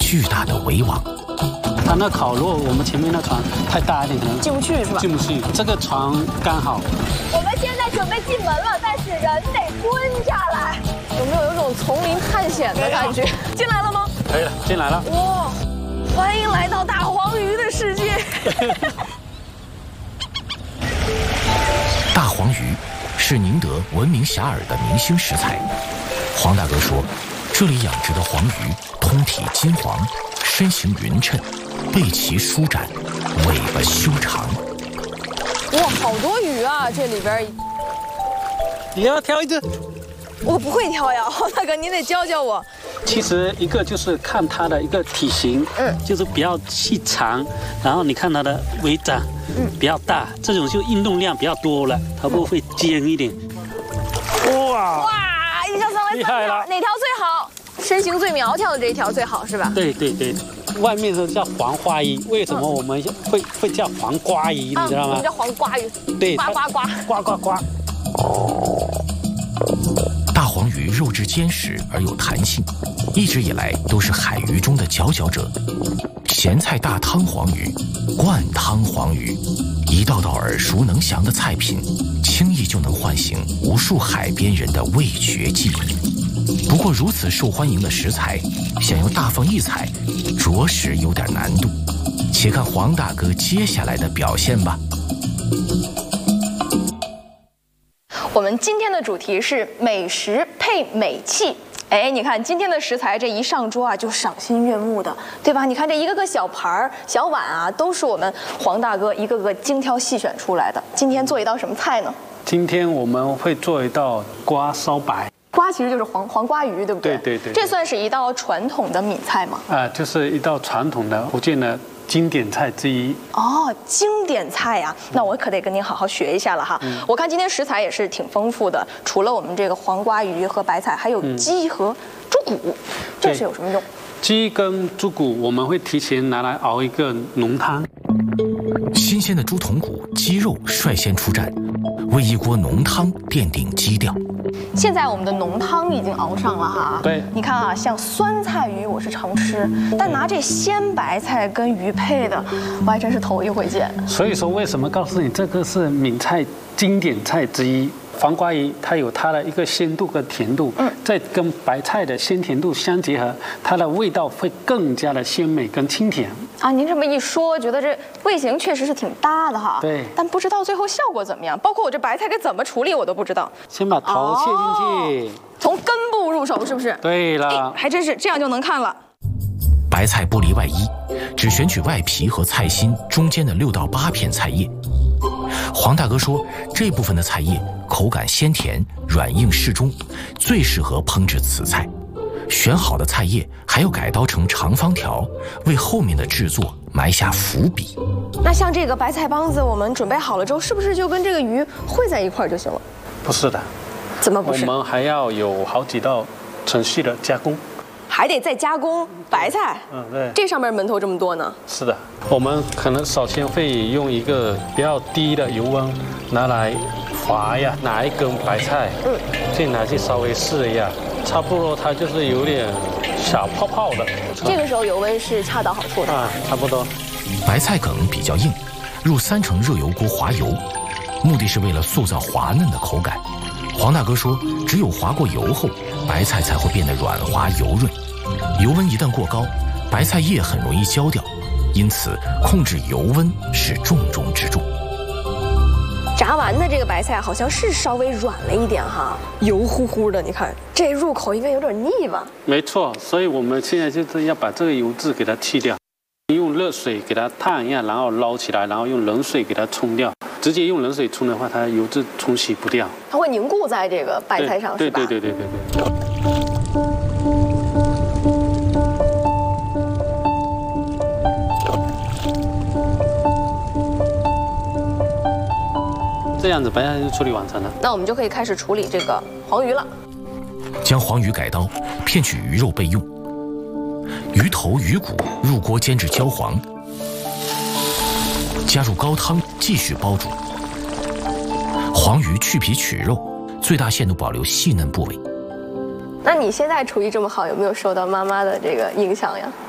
巨大的围网。 它那烤肉，我们前面那船太大一点，可能进不去是吧？ 进不去，这个船刚好。 我们现在准备进门了，但是人得蹲下来。 有没有种丛林探险的感觉？进来了吗？ 可以了，进来了。 哇，欢迎来到大黄鱼的世界。 大黄鱼是宁德闻名遐迩的明星食材。黄大哥说，这里养殖的黄鱼通体金黄，身形匀称，背鳍舒展，尾巴修长。 哇，好多鱼啊！这里边， 你要挑一只？ 我不会挑呀，黄大哥，您得教教我。 其实一个就是看它的一个体型，就是比较细长，然后你看它的尾长，比较大，这种就运动量比较多了，它不会尖一点。哇！ 哇，一条上来厉害了， 哪条最好？身形最苗条的这一条最好是吧？ 对对对，外面都叫黄花鱼，为什么我们会叫黄瓜鱼？你知道吗？ 我们叫黄瓜鱼。 对， 呱呱呱， 呱呱呱。 大黄鱼肉质坚实而有弹性，一直以来都是海鱼中的佼佼者。咸菜大汤黄鱼、灌汤黄鱼，一道道耳熟能详的菜品，轻易就能唤醒无数海边人的味觉记忆。不过，如此受欢迎的食材，想要大放异彩，着实有点难度。且看黄大哥接下来的表现吧。 我们今天的主题是美食配美器。哎，你看今天的食材，这一上桌啊，就赏心悦目的，对吧？你看这一个个小盘儿、小碗啊，都是我们黄大哥一个个精挑细选出来的。今天做一道什么菜呢？ 今天我们会做一道瓜烧白。 瓜其实就是黄瓜鱼，对不对？ 对对对。 这算是一道传统的闽菜吗？ 就是一道传统的福建的经典菜之一。 哦，经典菜呀，那我可得跟您好好学一下了哈。我看今天食材也是挺丰富的，除了我们这个黄瓜鱼和白菜，还有鸡和猪骨，这是有什么用？ 鸡跟猪骨我们会提前拿来熬一个浓汤。 新鲜的猪筒骨、鸡肉率先出战，为一锅浓汤奠定基调。 现在我们的浓汤已经熬上了哈。 对， 你看啊，像酸菜鱼我是常吃，但拿这鲜白菜跟鱼配的，我还真是头一回见。 所以说，为什么告诉你这个是闽菜经典菜之一？黄瓜鱼它有它的一个鲜度跟甜度，再跟白菜的鲜甜度相结合，它的味道会更加的鲜美跟清甜。 啊，您这么一说，觉得这味型确实是挺搭的哈。 对， 但不知道最后效果怎么样，包括我这白菜该怎么处理我都不知道。 先把头切进去， 从根部入手是不是？ 对了， 还真是这样就能看了。 白菜剥离外衣，只选取外皮和菜心中间的6到8片菜叶。黄大哥说，这部分的菜叶口感鲜甜，软硬适中，最适合烹制此菜。选好的菜叶还要改刀成长方条，为后面的制作埋下伏笔。 那像这个白菜帮子，我们准备好了之后，是不是就跟这个鱼烩在一块儿就行了？ 不是的， 怎么不是？ 我们还要有好几道程序的加工。 还得再加工白菜， 对， 这上面门头这么多呢。 是的，我们可能首先会用一个比较低的油温拿来划呀，拿一根白菜，再拿去稍微试一下，差不多它就是有点小泡泡的。 这个时候油温是恰到好处的差不多。 白菜梗比较硬，入3成热油锅滑油，目的是为了塑造滑嫩的口感。黄大哥说，只有滑过油后，白菜才会变得软滑油润。油温一旦过高，白菜叶很容易焦掉，因此控制油温是重中之重。 炸完的这个白菜好像是稍微软了一点哈，油乎乎的，你看这入口应该有点腻吧？ 没错，所以我们现在就是要把这个油脂给它去掉，用热水给它烫一下，然后捞起来，然后用冷水给它冲掉。直接用冷水冲的话，它油脂冲洗不掉， 它会凝固在这个白菜上，是吧？ 对。这样子白菜就处理完成了。 那我们就可以开始处理这个黄鱼了。 将黄鱼改刀，片取鱼肉备用。鱼头、鱼骨入锅煎至焦黄。加入高汤，继续煲煮。黄鱼去皮取肉，最大限度保留细嫩部位。 那你现在厨艺这么好，有没有受到妈妈的这个影响呀？